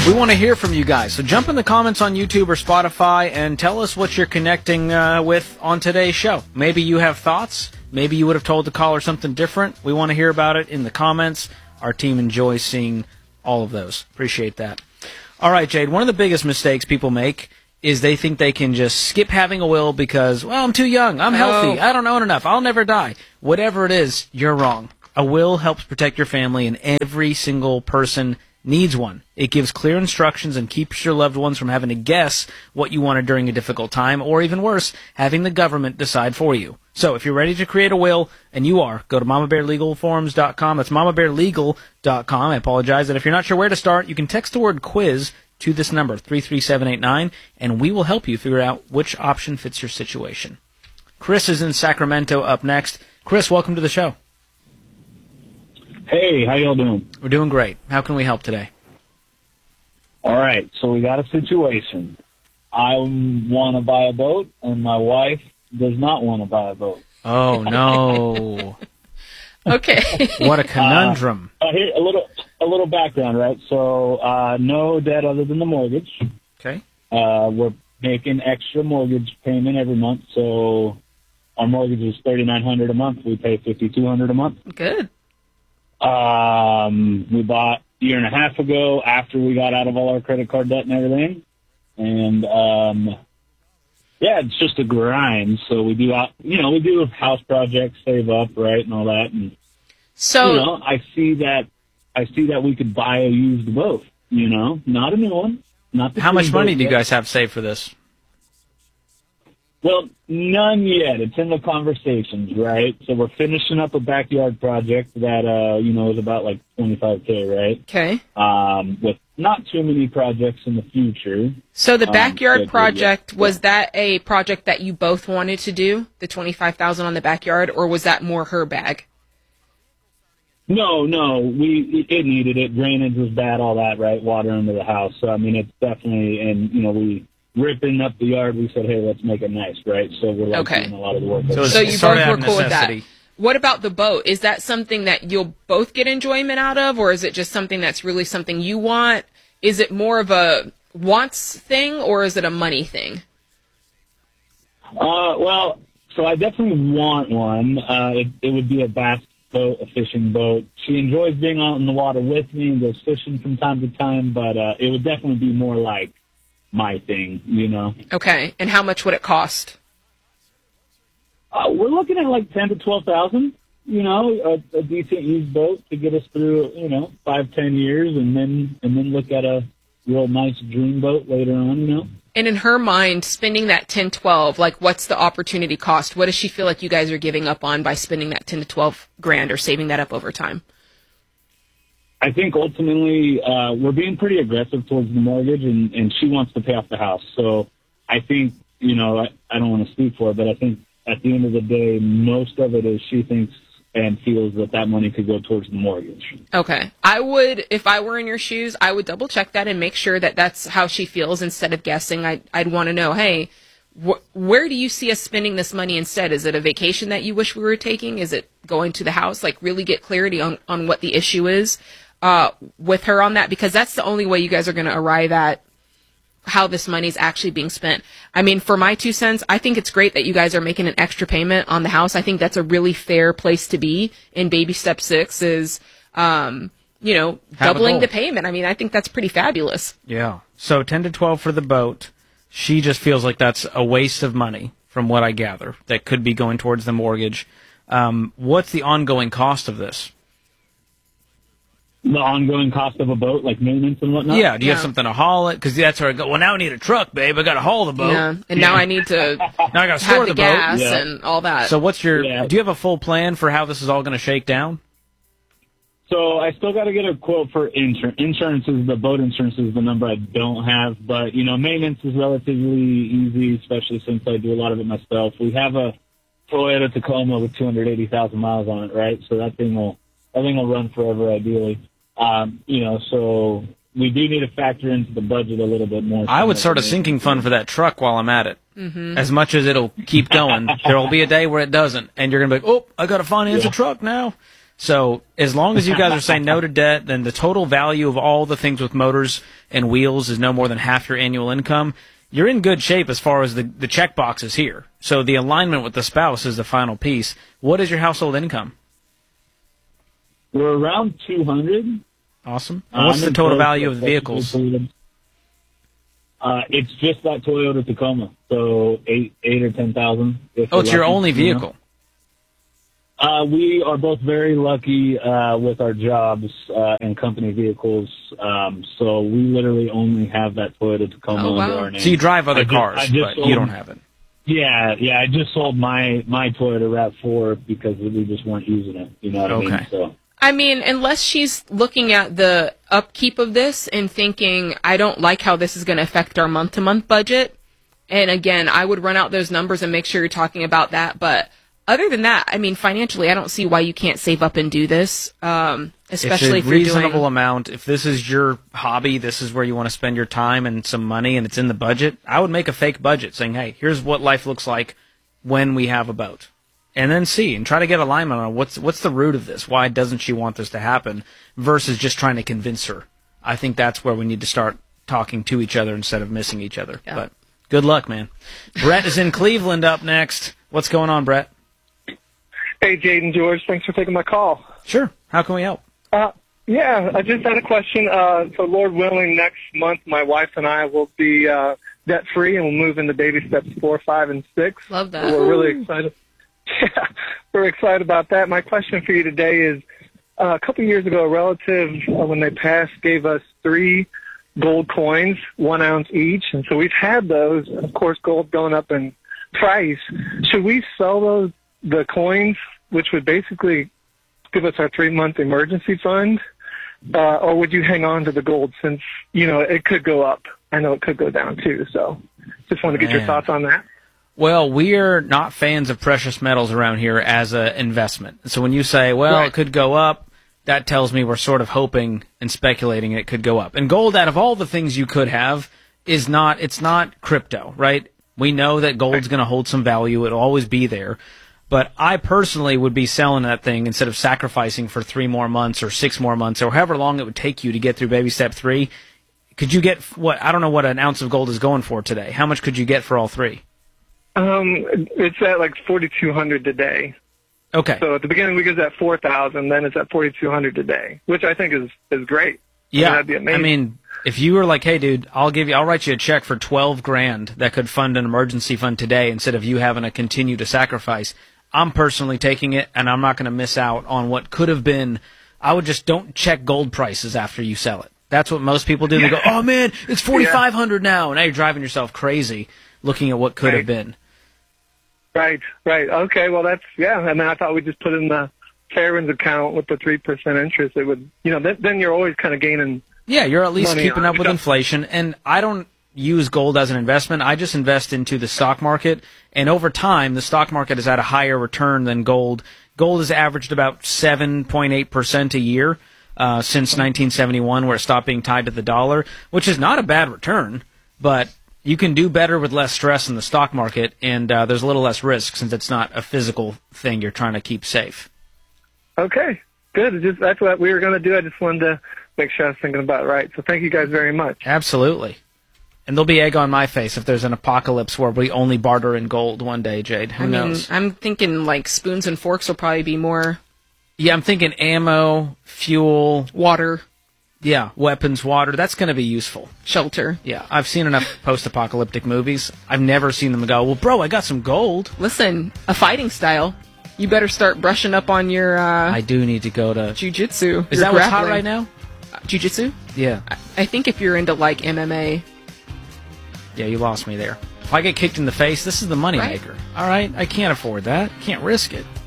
We want to hear from you guys, so jump in the comments on YouTube or Spotify and tell us what you're connecting with on today's show. Maybe you have thoughts. Maybe you would have told the caller something different. We want to hear about it in the comments. Our team enjoys seeing all of those. Appreciate that. All right, Jade, one of the biggest mistakes people make is they think they can just skip having a will because, well, I'm too young, I'm healthy, I don't own enough, I'll never die. Whatever it is, you're wrong. A will helps protect your family, and every single person needs one. It gives clear instructions and keeps your loved ones from having to guess what you wanted during a difficult time, or even worse, having the government decide for you. So if you're ready to create a will, and you are, go to MamaBearLegalForums.com. That's MamaBearLegal.com. I apologize. And if you're not sure where to start, you can text the word quiz to this number, 33789, and we will help you figure out which option fits your situation. Chris is in Sacramento up next. Chris, welcome to the show. Hey, how y'all doing? We're doing great. How can we help today? All right, so we got a situation. I want to buy a boat, and my wife does not want to buy a boat. Oh, no. Okay. What a conundrum. Here, a little background, right? So, no debt other than the mortgage. Okay. We're making extra mortgage payment every month, so our mortgage is $3,900 a month. We pay $5,200 a month. Good. We bought a year and a half ago after we got out of all our credit card debt and everything. And, yeah, it's just a grind. So we do, we do house projects, save up, right, and all that. And, so, I see that we could buy a used boat, not a new one. Not the How much money do you yet. guys have saved for this? Well, none yet. It's in the conversations, right? So we're finishing up a backyard project that, is about like $25K, right? okay. With not too many projects in the future. So the backyard good, project, yeah. was that a project that you both wanted to do, the $25,000 on the backyard, or was that more her bag? No, it needed it. Drainage was bad, all that, right? Water under the house. So, it's definitely, and, we ripping up the yard, we said, hey, let's make it nice, right? So we're doing a lot of the work. So you both were cool with that. What about the boat? Is that something that you'll both get enjoyment out of, or is it just something that's really something you want? Is it more of a wants thing, or is it a money thing? Well, so I definitely want one. It would be a bass boat, a fishing boat. She enjoys being out in the water with me and goes fishing from time to time, but it would definitely be more like my thing, Okay, and how much would it cost? We're looking at like 10 to 12,000. A decent used boat to get us through, 5-10 years, and then look at a real nice dream boat later on. And in her mind, spending that 10, 12, like what's the opportunity cost? What does she feel like you guys are giving up on by spending that 10 to 12 grand or saving that up over time? I think ultimately we're being pretty aggressive towards the mortgage, and she wants to pay off the house. So I think, I don't want to speak for her, but I think at the end of the day, most of it is she thinks and feels that money could go towards the mortgage. Okay. I would, if I were in your shoes, I would double check that and make sure that that's how she feels instead of guessing. I'd want to know, hey, where do you see us spending this money instead? Is it a vacation that you wish we were taking? Is it going to the house? Like really get clarity on what the issue is with her on that, because that's the only way you guys are going to arrive at how this money is actually being spent. For my 2 cents, I think it's great that you guys are making an extra payment on the house. I think that's a really fair place to be. And baby step 6 is, doubling the payment. I think that's pretty fabulous. Yeah. So 10 to 12 for the boat. She just feels like that's a waste of money, from what I gather, that could be going towards the mortgage. What's the ongoing cost of this? The ongoing cost of a boat, like maintenance and whatnot? Yeah, do you have something to haul it? Because that's where I go, well, now I need a truck, babe. I got to haul the boat. Yeah, and now I need to now I got to have store the the gas boat. and all that. So what's your, do you have a full plan for how this is all going to shake down? So I still got to get a quote for insurance. The boat insurance is the number I don't have. But, maintenance is relatively easy, especially since I do a lot of it myself. We have a Toyota Tacoma with 280,000 miles on it, right? So that thing will run forever, ideally. So we do need to factor into the budget a little bit more. I would start a sinking fund for that truck while I'm at it. Mm-hmm. As much as it'll keep going, there will be a day where it doesn't, and you're going to be like, oh, I got to finance a truck now. So as long as you guys are saying no to debt, then the total value of all the things with motors and wheels is no more than half your annual income. You're in good shape as far as the check boxes here. So the alignment with the spouse is the final piece. What is your household income? We're around 200. Awesome. And what's the total value of the vehicles? It's just that Toyota Tacoma, so eight or 10,000. Oh, it's your only vehicle. We are both very lucky with our jobs and company vehicles, so we literally only have that Toyota Tacoma under our name. So you drive other cars, but you don't have it. Yeah. I just sold my Toyota RAV4 because we just weren't using it. You know what I mean? So. I mean, unless she's looking at the upkeep of this and thinking, I don't like how this is going to affect our month-to-month budget. And again, I would run out those numbers and make sure you're talking about that. But other than that, I mean, financially, I don't see why you can't save up and do this, especially if you're reasonable amount. If this is your hobby, this is where you want to spend your time and some money, and it's in the budget, I would make a fake budget saying, hey, here's what life looks like when we have a boat. And then see and try to get alignment on what's the root of this. Why doesn't she want this to happen? Versus just trying to convince her. I think that's where we need to start talking to each other instead of missing each other. Yeah. But good luck, man. Brett is in Cleveland up next. What's going on, Brett? Hey, Jade and George. Thanks for taking my call. Sure. How can we help? Yeah, I just had a question. So, Lord willing, next month my wife and I will be debt-free, and we'll move into baby steps 4, 5, and 6. Love that. So we're really excited. Yeah, we're excited about that. My question for you today is, a couple years ago, a relative, when they passed, gave us 3 gold coins, 1 ounce each. And so we've had those. And of course, gold going up in price. Should we sell the coins, which would basically give us our 3-month emergency fund? Or would you hang on to the gold since, it could go up? I know it could go down too. So just want to get your thoughts on that. Well, we're not fans of precious metals around here as an investment. So when you say, it could go up, that tells me we're sort of hoping and speculating it could go up. And gold, out of all the things you could have, it's not crypto, right? We know that gold's going to hold some value. It'll always be there. But I personally would be selling that thing instead of sacrificing for 3 more months or 6 more months or however long it would take you to get through baby step 3. Could you get I don't know what an ounce of gold is going for today. How much could you get for all 3? It's at like 4,200 today. Okay. So at the beginning we get at 4,000, then it's at 4,200 today, which I think is great. Yeah. That'd be amazing. I mean, if you were like, hey dude, I'll write you a check for $12,000 that could fund an emergency fund today instead of you having to continue to sacrifice, I'm personally taking it, and I'm not going to miss out on what could have been. I would just don't check gold prices after you sell it. That's what most people do. They go, oh man, it's 4,500 now. Now you're driving yourself crazy looking at what could have been. Right. Okay, well that's, and then I thought we'd just put in the Fairwinds account with the 3% interest. It would, then you're always kind of gaining. Yeah, you're at least keeping up with inflation. And I don't use gold as an investment. I just invest into the stock market. And over time, the stock market is at a higher return than gold. Gold has averaged about 7.8% a year since 1971, where it stopped being tied to the dollar, which is not a bad return, but you can do better with less stress in the stock market, and there's a little less risk since it's not a physical thing you're trying to keep safe. Okay, good. That's what we were going to do. I just wanted to make sure I was thinking about it right. So thank you guys very much. Absolutely. And there'll be egg on my face if there's an apocalypse where we only barter in gold one day, Jade. Who knows? I'm thinking like spoons and forks will probably be more. Yeah, I'm thinking ammo, fuel. Water. Yeah, weapons, water. That's going to be useful. Shelter. Yeah, I've seen enough post-apocalyptic movies. I've never seen them go, well, bro, I got some gold. Listen, a fighting style. You better start brushing up on your... I do need to go to... jiu-jitsu. Is that what's hot right now? Jiu-jitsu? Yeah. I think if you're into, like, MMA... Yeah, you lost me there. If I get kicked in the face, this is the moneymaker. Right. All right? I can't afford that. Can't risk it.